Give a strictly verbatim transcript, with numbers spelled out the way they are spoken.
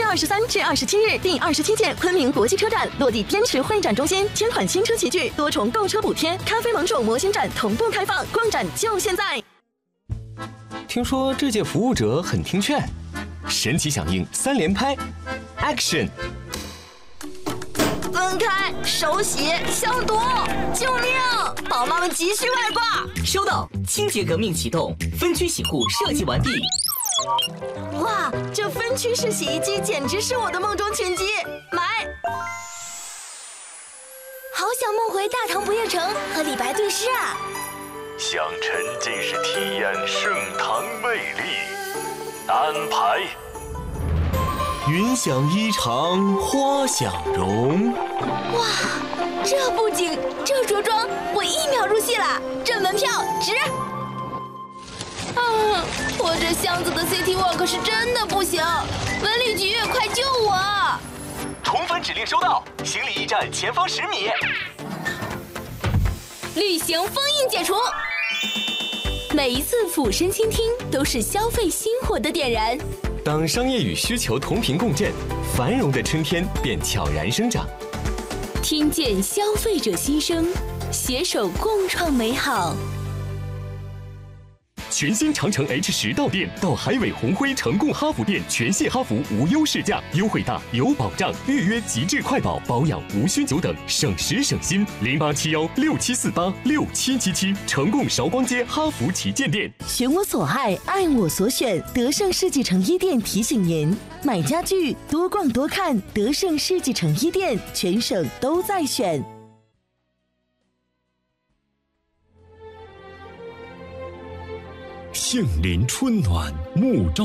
二十三至二十七日，第二十七届昆明国际车展落地滇池会展中心，千款新车齐聚，多重购车补贴，咖啡盟主模型展同步开放，逛展就现在。 听说这届服务者很听劝，神奇响应三连拍 ，Action！ 分开，手洗，消毒，救命！宝妈们急需外挂。 收到，清洁革命启动，分区洗护设计完毕。 哇，这分区式洗衣机简直是我的梦中情机，买！ 好想梦回大唐不夜城和李白对诗啊！ 想沉浸式体验盛唐魅力，安排。 云想衣裳花想容。 哇，这布景，这着装，我一秒入戏了，这门票值！啊，我这箱子的 City Walk 是真的不行，文旅局快救我！ 重返指令收到，行李驿站前方十米。 旅行封印解除。每一次俯身倾听，都是消费心火的点燃。 当商业与需求同频共振，繁荣的春天便悄然生长。 听见消费者心声，携手共创美好。 全新长城 H 十到店，到海尾红辉成贡哈弗店，全系哈弗无忧试驾，优惠大有保障，预约极致快保，保养无需久等，省时省心。零八七幺六七四八六七七七，成贡韶光街哈弗旗舰店。 选我所爱，爱我所选。德胜世纪城一店提醒您：买家具多逛多看，德胜世纪城一店，全省都在选。 杏林春暖，暮朝。